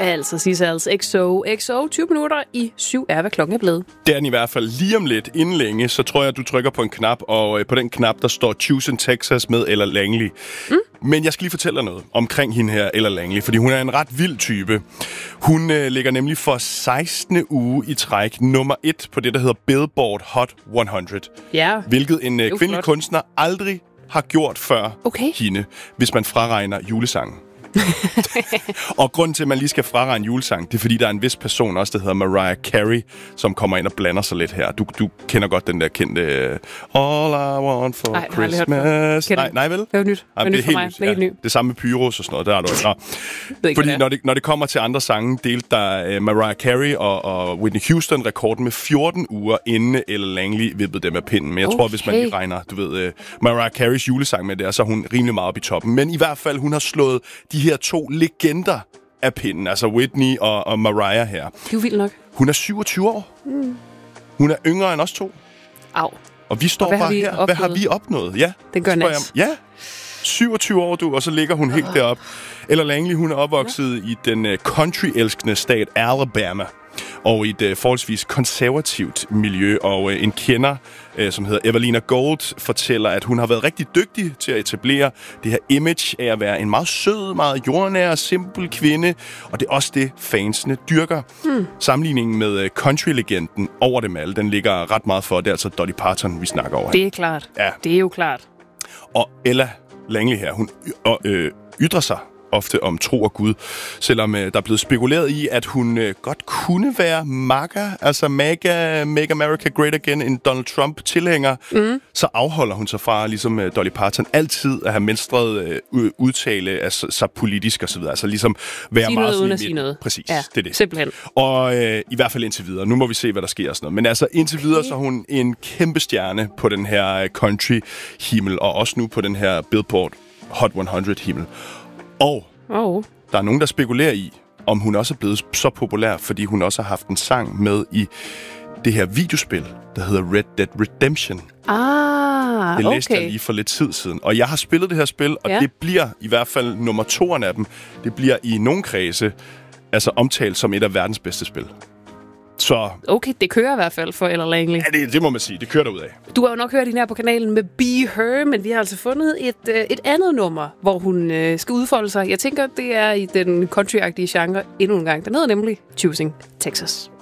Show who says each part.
Speaker 1: Altså Sissals XO 20 minutter i 7 er, hvad klokken er blevet.
Speaker 2: Det er den i hvert fald lige om lidt. Inden længe, så tror jeg, at du trykker på en knap, og på den knap, der står Choose in Texas med Ella Langley. Men jeg skal lige fortælle dig noget omkring hende her, Ella Langley, fordi hun er en ret vild type. Hun ligger nemlig for 16. uge i træk nummer 1 på det, der hedder Billboard Hot 100.
Speaker 1: Ja.
Speaker 2: Hvilket en kvindelig kunstner aldrig har gjort før hende, hvis man fraregner julesangen. Og grunden til, at man lige skal fraregne julesang, det er, fordi der er en vis person også, der hedder Mariah Carey, som kommer ind og blander sig lidt her. Du kender godt den der kendte All I Want for Christmas. Nej, vel?
Speaker 1: Det er nyt.
Speaker 2: Det er
Speaker 1: nyt for mig.
Speaker 2: Ja. Det samme med Pyros og sådan noget. Der er du ikke. Fordi når det kommer til andre sange, delte der Mariah Carey og Whitney Houston rekorden med 14 uger, inden Ella Langley vippede dem af pinden. Men jeg tror, hvis man lige regner, Mariah Careys julesang med der, så er hun rimelig meget op i toppen. Men i hvert fald, hun har slået de her 2 legender af pinden, altså Whitney og Mariah her.
Speaker 1: Det er jo vildt nok.
Speaker 2: Hun er 27 år. Hun er yngre end os 2.
Speaker 1: Au.
Speaker 2: Og vi står bare her. Hvad har vi opnået? Ja.
Speaker 1: Den gør næst.
Speaker 2: Ja. 27 år, og så ligger hun helt deroppe. Ella Langley, hun er opvokset i den country-elskende stat Alabama. Og i et forholdsvis konservativt miljø. Og en kender, som hedder Evelina Gold, fortæller, at hun har været rigtig dygtig til at etablere det her image af at være en meget sød, meget jordnær og simpel kvinde. Og det er også det, fansene dyrker. Sammenligningen med country-legenden over dem alle, den ligger ret meget for. Det er altså Dolly Parton, vi snakker over.
Speaker 1: Det er klart.
Speaker 2: Ja.
Speaker 1: Det er jo klart.
Speaker 2: Og Ella Langley her, hun ytrer sig ofte om tro og Gud, selvom der er blevet spekuleret i, at hun godt kunne være MAGA, altså Make America Great Again, en Donald Trump-tilhænger, så afholder hun sig fra, ligesom Dolly Parton, altid at have menstret udtale af sig politisk og så videre. Altså ligesom være
Speaker 1: sige
Speaker 2: meget
Speaker 1: noget uden at sige noget.
Speaker 2: Præcis,
Speaker 1: ja,
Speaker 2: det er det.
Speaker 1: Simpelthen.
Speaker 2: Og i hvert fald indtil videre. Nu må vi se, hvad der sker og sådan noget. Men altså indtil videre, så er hun en kæmpe stjerne på den her country-himmel, og også nu på den her Billboard Hot 100-himmel. Og der er nogen, der spekulerer i, om hun også er blevet så populær, fordi hun også har haft en sang med i det her videospil, der hedder Red Dead Redemption. Det læste jeg lige for lidt tid siden. Og jeg har spillet det her spil, og det bliver i hvert fald nummer 2 af dem. Det bliver i nogle kredse altså omtalt som et af verdens bedste spil. Så
Speaker 1: okay, det kører i hvert fald for Ella Langley.
Speaker 2: Ja, det må man sige. Det kører derudad.
Speaker 1: Du har jo nok hørt hende her på kanalen med Be Her, men vi har altså fundet et andet nummer, hvor hun skal udfolde sig. Jeg tænker, det er i den country-agtige genre endnu en gang. Den hedder nemlig Choosing Texas.